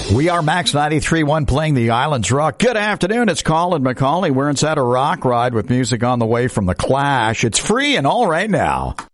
We are Max 93.1 playing the Islands Rock. Good afternoon. It's Colin McCauley. We're inside a rock ride with music on the way from The Clash. It's free and all right now.